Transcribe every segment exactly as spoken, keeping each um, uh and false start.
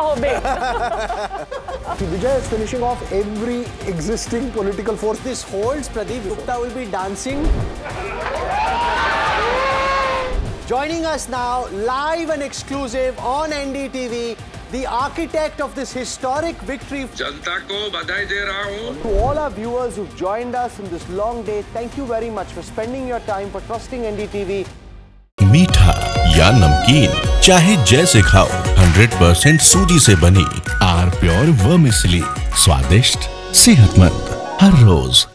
hobe. Vijay is finishing off every existing political force. This holds, Pradeep Gupta will be dancing. Joining us now, live and exclusive on N D T V, the architect of this historic victory. जनता को बधाई दे रहा हूँ. To all our viewers who've joined us in this long day, thank you very much for spending your time, for trusting N D T V. मीठा या नमकीन, चाहे जैसे खाओ, हंड्रेड परसेंट सूजी से बनी आर प्योर वर्मिसेली, स्वादिष्ट, सेहतमंद, हर रोज.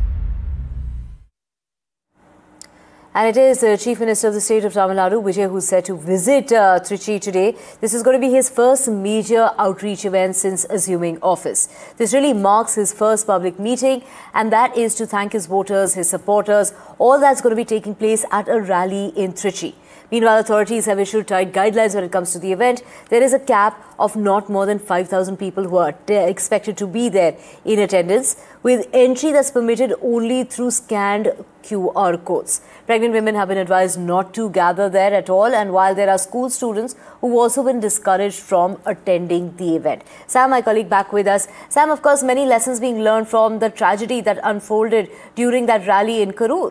And it is the Chief Minister of the state of Tamil Nadu, Vijay, who's set to visit uh, Trichy today. This is going to be his first major outreach event since assuming office. This really marks his first public meeting, and that is to thank his voters, his supporters. All that's going to be taking place at a rally in Trichy. Meanwhile, authorities have issued tight guidelines when it comes to the event. There is a cap of not more than five thousand people who are expected to be there in attendance, with entry that's permitted only through scanned Q R codes. Pregnant women have been advised not to gather there at all, and while there are school students who've also been discouraged from attending the event. Sam, my colleague, back with us. Sam, of course, many lessons being learned from the tragedy that unfolded during that rally in Karur.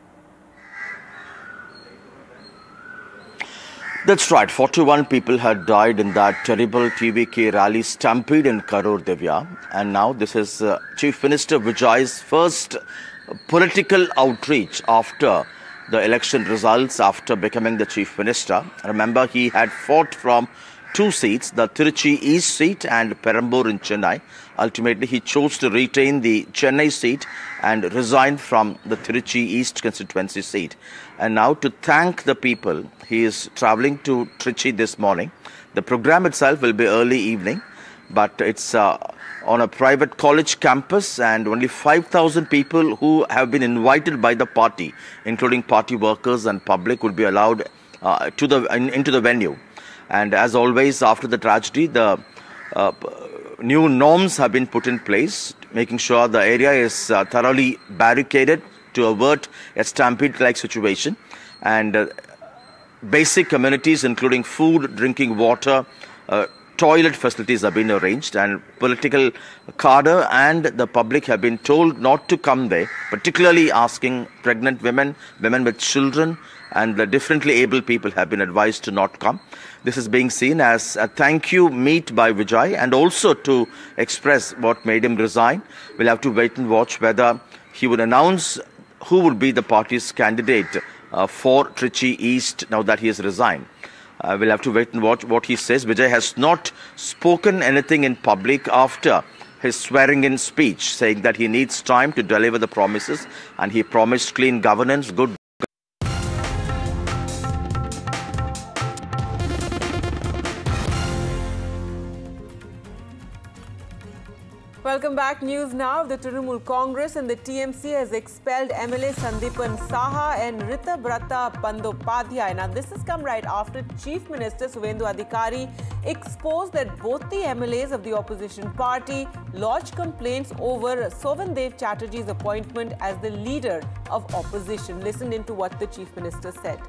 That's right. forty-one people had died in that terrible T V K rally stampede in Karur, Divya. And now this is uh, Chief Minister Vijay's first political outreach after the election results, after becoming the Chief Minister. Remember, he had fought from two seats, the Trichy East seat and Perambur in Chennai. Ultimately, he chose to retain the Chennai seat and resign from the Trichy East constituency seat. And now, to thank the people, he is travelling to Trichy this morning. The program itself will be early evening, but it's uh, on a private college campus, and only five thousand people who have been invited by the party, including party workers and public, would be allowed uh, to the in, into the venue. And as always, after the tragedy, the uh, new norms have been put in place, making sure the area is uh, thoroughly barricaded to avert a stampede-like situation. And uh, basic amenities, including food, drinking water, uh, toilet facilities have been arranged, and political cadre and the public have been told not to come there, particularly asking pregnant women, women with children, and the differently able people have been advised to not come. This is being seen as a thank you meet by Vijay, and also to express what made him resign. We'll have to wait and watch whether he would announce who would be the party's candidate uh, for Trichy East now that he has resigned. Uh, we'll have to wait and watch what he says. Vijay has not spoken anything in public after his swearing-in speech, saying that he needs time to deliver the promises, and he promised clean governance, good. Welcome back. News now. The Trinamool Congress and the T M C has expelled M L A Sandeepan Saha and Ritabrata Bandopadhyay. Now, this has come right after Chief Minister Suvendu Adhikari exposed that both the M L As of the opposition party lodged complaints over Sovandev Chatterjee's appointment as the leader of opposition. Listen into what the Chief Minister said.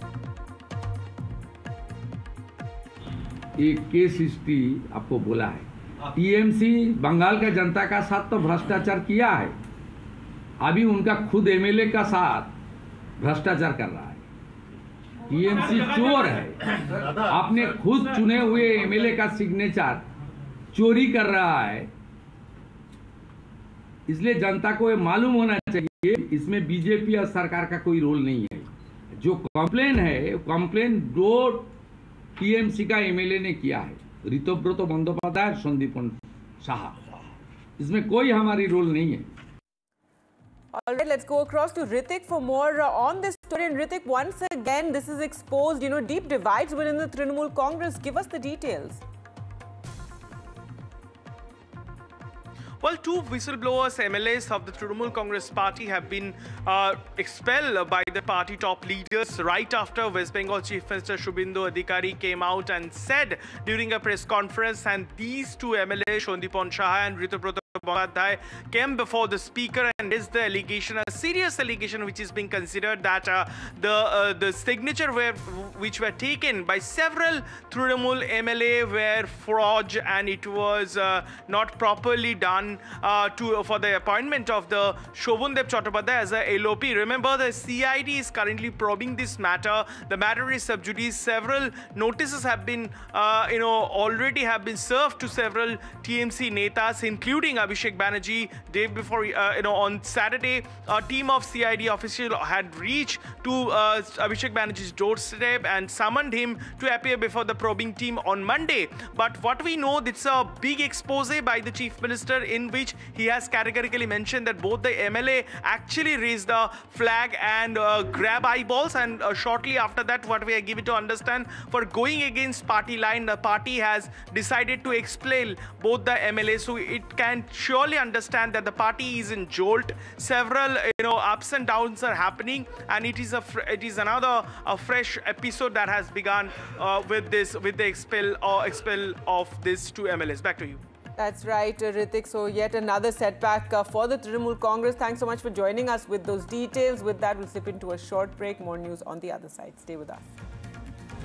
एक case history आपको बोला है. TMC Bengal का जनता का साथ तो भ्रष्टाचार किया है, अभी उनका खुद एमएलए का साथ भ्रष्टाचार कर रहा है. टीएमसी चोर है, अपने खुद चुने हुए एमएलए का सिग्नेचर चोरी कर रहा है. इसलिए जनता को ये मालूम होना चाहिए, इसमें बीजेपी और सरकार का कोई रोल नहीं है. जो कंप्लेन है, कंप्लेन दो टीएमसी का एमएलए ने किया है, ऋतुव्रत बंदोपाध्याय, संदीपन साहा. इसमें कोई हमारी रोल नहीं है. All right, let's go across to Ritik for more uh, on this story. And Ritik, once again, this is exposed, you know, deep divides within the Trinamool Congress. Give us the details. Well, two whistleblowers, M L As of the Trinamool Congress party have been uh, expelled by the party top leaders right after West Bengal Chief Minister Shubhendu Adhikari came out and said during a press conference, and these two M L As, Sandeepan Saha and Ritubrata Bandyopadhyay came before the speaker and is the allegation, a serious allegation which is being considered that uh, the uh, the signature were which were taken by several Trinamool M L A were fraud, and it was uh, not properly done uh, to for the appointment of the Shobhandev Chattopadhyay as a L O P. Remember, the C I D is currently probing this matter. The matter is sub judice. Several notices have been, uh, you know, already have been served to several T M C netas, including Abhishek Banerjee. Day before, uh, you know, on Saturday, a team of C I D officials had reached to uh, Abhishek Banerjee's doorstep and summoned him to appear before the probing team on Monday. But what we know, it's a big expose by the Chief Minister in which he has categorically mentioned that both the M L A actually raised the flag and uh, grab eyeballs, and uh, shortly after that, what we are given to understand, for going against party line, the party has decided to expel both the M L A. So it can surely understand that the party is in jolt. Several, you know, ups and downs are happening, and it is a it is another a fresh episode that has begun uh, with this with the expel or expel of these two M L As. Back to you. That's right, uh, Ritik. So yet another setback uh, for the Trinamool Congress. Thanks so much for joining us with those details. With that, we'll slip into a short break. More news on the other side. Stay with us.